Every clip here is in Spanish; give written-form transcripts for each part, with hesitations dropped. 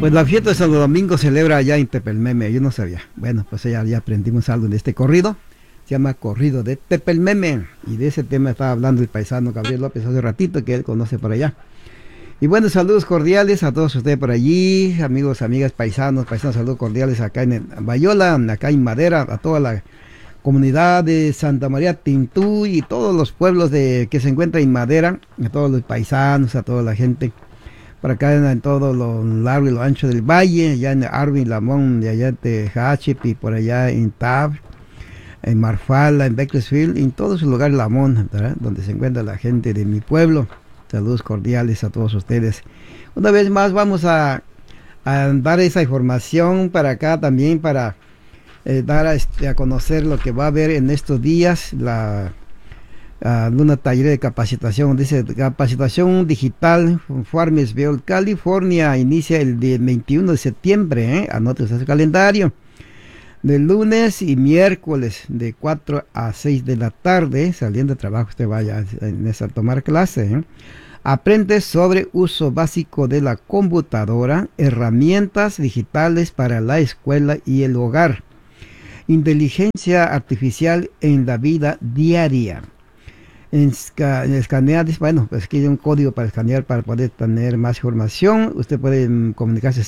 Pues la fiesta de Santo Domingo celebra allá en Tepelmeme, yo no sabía. Bueno, pues ya aprendimos algo de este corrido. Se llama Corrido de Tepelmeme. Y de ese tema estaba hablando el paisano Gabriel López hace ratito, que él conoce por allá. Y bueno, saludos cordiales a todos ustedes por allí, amigos, amigas, paisanos, saludos cordiales acá en Bayola, acá en Madera, a toda la comunidad de Santa María Tintú y todos los pueblos que se encuentran en Madera, a todos los paisanos, a toda la gente por acá en todo lo largo y lo ancho del valle, allá en Arvin, Lamón, de allá de Hachip y por allá en Tab, en Marfala, en Bakersfield, en todos esos lugares Lamón, ¿verdad? Donde se encuentra la gente de mi pueblo. Saludos cordiales a todos ustedes. Una vez más vamos a dar esa información para acá también para dar a conocer lo que va a haber en estos días, una taller de capacitación, dice capacitación digital, Farmersville, California, inicia el 21 de septiembre, anote su calendario, de lunes y miércoles de 4 a 6 de la tarde, saliendo de trabajo usted vaya a tomar clase, Aprende sobre uso básico de la computadora, herramientas digitales para la escuela y el hogar, inteligencia artificial en la vida diaria. Escanear, bueno, pues aquí hay un código para escanear para poder tener más información. Usted puede comunicarse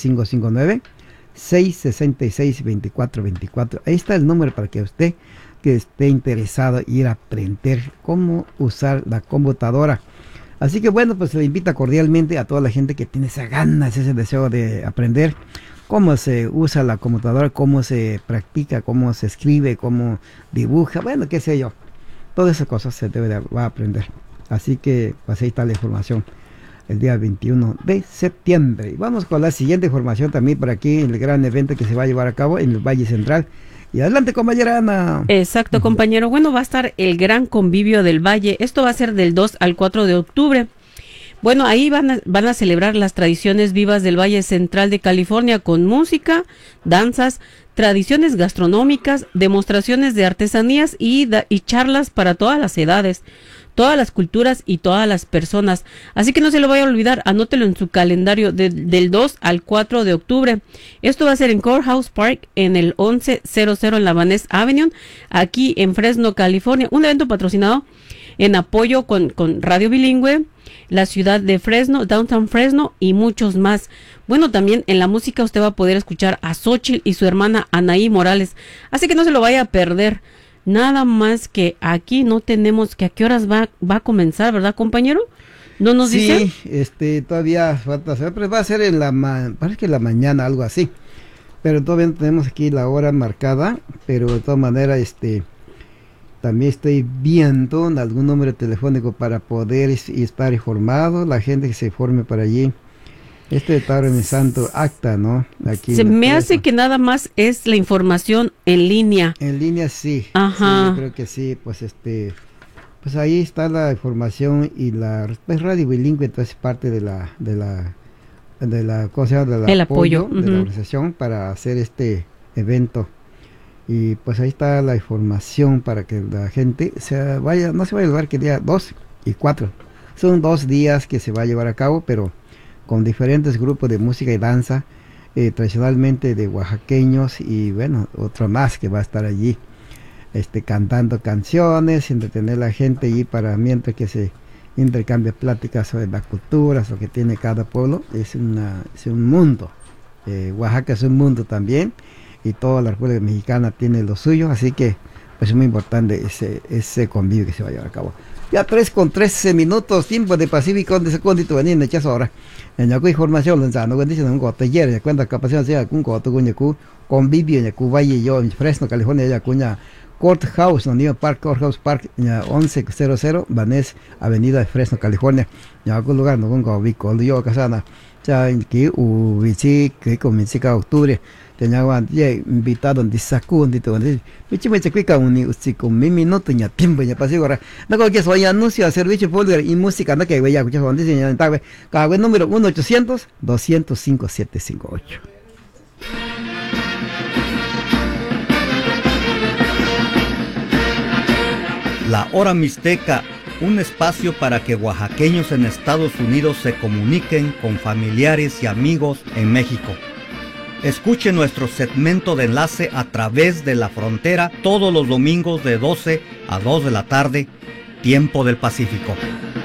559-666-2424. Ahí está el número para que usted que esté interesado en ir a aprender cómo usar la computadora. Así que bueno, pues le invita cordialmente a toda la gente que tiene esa ganas, ese deseo de aprender cómo se usa la computadora, cómo se practica, cómo se escribe, cómo dibuja, bueno, qué sé yo. Todas esas cosas se va a aprender. Así que pues ahí está la información el día 21 de septiembre. Y vamos con la siguiente información también por aquí en el gran evento que se va a llevar a cabo en el Valle Central. Y adelante, compañera Ana. Exacto, compañero. Bueno, va a estar el gran convivio del Valle. Esto va a ser del 2 al 4 de octubre. Bueno, ahí van a celebrar las tradiciones vivas del Valle Central de California con música, danzas, tradiciones gastronómicas, demostraciones de artesanías y charlas para todas las edades, todas las culturas y todas las personas. Así que no se lo vaya a olvidar, anótelo en su calendario del 2 al 4 de octubre. Esto va a ser en Courthouse Park, en el 1100 en la Vaness Avenue, aquí en Fresno, California. Un evento patrocinado en apoyo con Radio Bilingüe, la ciudad de Fresno, Downtown Fresno y muchos más. Bueno, también en la música usted va a poder escuchar a Xochitl y su hermana Anaí Morales. Así que no se lo vaya a perder. Nada más que aquí no tenemos que a qué horas va a comenzar, ¿verdad, compañero? ¿No nos dice? Sí, todavía falta saber, pero va a ser parece que en la mañana, algo así. Pero todavía no tenemos aquí la hora marcada, pero de todas maneras, también estoy viendo algún número telefónico para poder estar informado, la gente que se forme para allí. Está organizando acta, ¿no? Aquí se me hace que nada más es la información en línea. En línea sí. Ajá. Sí, yo creo que sí, pues pues ahí está la información y pues Radio Bilingüe, entonces parte de la ¿cómo se llama? El apoyo de la organización para hacer este evento. Y pues ahí está la información para que la gente no se vaya a olvidar que día 2 y 4. Son 2 días que se va a llevar a cabo, pero con diferentes grupos de música y danza, tradicionalmente de oaxaqueños y bueno, otro más que va a estar allí cantando canciones, entretener a la gente y para mientras que se intercambia pláticas sobre las culturas, lo que tiene cada pueblo, es un mundo. Oaxaca es un mundo también y toda la República Mexicana tiene lo suyo, así que pues es muy importante ese convivio que se va a llevar a cabo. Ya 3:13, tiempo de Pacífico, donde se condito venir en el chazo ahora. En la información, lanzando, cuando dicen un gote ayer, ya cuenta capacidad, sea un gote convivio en el Valle, yo en Fresno, California, ya cuña Courthouse, no New Park, Courthouse Park, ya 1100, Vaness Avenida de Fresno, California. Ya algún lugar, no con Vico, yo casana, ya en que ubici, que comienza a octubre. Tenía invitado en Disacundo, me chequica un minuto ya tiempo ya pasé ahora. No que soy anuncio a servicio público y música, no que voy a escuchar cuando dicen en tarde. Cada número 1-800-205-758. La hora mixteca un espacio para que oaxaqueños en Estados Unidos se comuniquen con familiares y amigos en México. Escuche nuestro segmento de enlace a través de la frontera todos los domingos de 12 a 2 de la tarde, tiempo del Pacífico.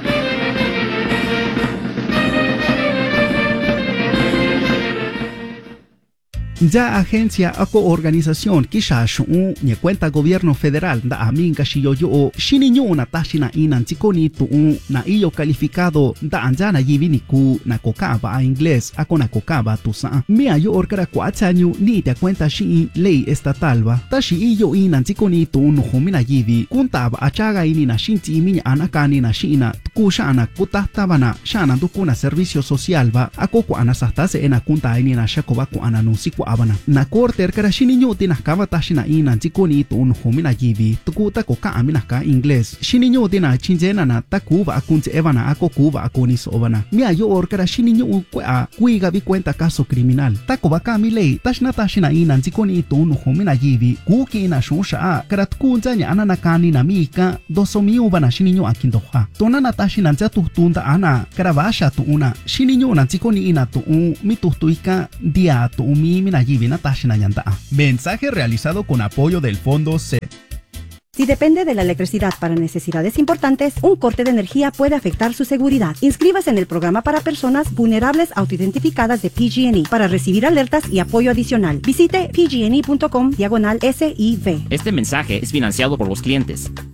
Ya agencia o organización kisha shu ni cuenta gobierno federal da aminga shiyoyo shininyo na tashina inan chikoni tu na iyo calificado da anjana yivini ku na kokaba a inglés ako na kokaba tu sa mi ayo orkara 4 años ni te cuenta shi ley estatal ba tashi iyo inan chikoni tu no humina yivi kuntaba achaga ini na shinti iminya anakani na shina kushana kutahtabana shana dukuna servicio social ba ako ku anasastase ena kunta ini na shakoba ku ananunsiku abana na corte erkara shininyo tinakaba tashina ina chikoni tu un homina yivi tukuta koka amina ka inglés shininyo tina chinjena na takuba akunche evana ako kuba akonis obana mia yo orkara shininyo kwa kuiga bi cuenta caso criminal takoba ka mi ley tashina ina chikoni tu un homina yivi kuki na shusha karat kunjanya anana kani na mika dosomi ubana shininyo akindoha tonana tashina jatu tunda ana karabasha tu una shininyo na chikoni ina tu mitutuika dia tu mi mensaje realizado con apoyo del Fondo C. Si depende de la electricidad para necesidades importantes, un corte de energía puede afectar su seguridad. Inscríbase en el programa para personas vulnerables autoidentificadas de PG&E para recibir alertas y apoyo adicional. Visite pgne.com/SIV. Este mensaje es financiado por los clientes.